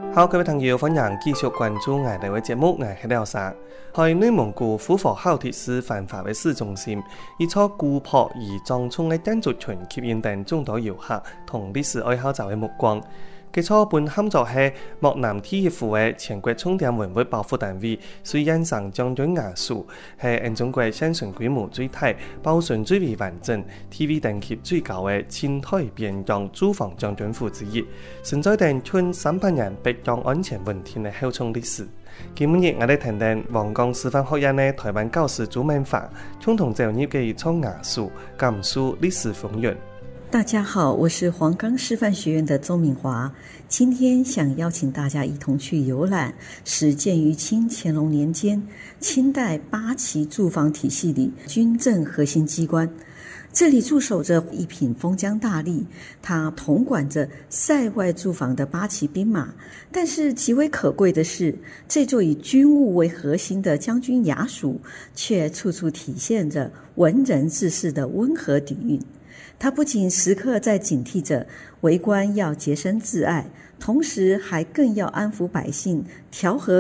好，各位朋友，歡迎繼續關注我哋嘅節目，我係廖生。喺內蒙古呼和浩特市繁華嘅市中心，一座古樸而莊重嘅建築群吸引等眾多遊客同歷史愛好者嘅目光。佢初本喊作係漠南天協府嘅全國重點文物保護單位，水印上將軍衙署係中國現存規模最大、保存最為完整、TV 等級最高嘅青苔邊疆駐防將軍府之一，存在定近300年北疆安全問題嘅厚重歷史。今日我哋聽聽黃岡師範學院嘅台灣教師朱明華共同走入嘅一座衙署，感受歷史風雲。 大家好，我是黃岡師範學院的周敏華，今天想邀請大家一同去遊覽始建於清乾隆年間清代八旗駐防體系裏軍政核心機關。這裡駐守着一品封疆大吏，他統管着塞外駐防的八旗兵馬。但是極為可貴的是，這座以軍務為核心的將軍衙署，卻處處體現着文人志士的溫和底蘊。他不僅時刻在警惕着為官要潔身自愛，同時還更要安撫百姓，調和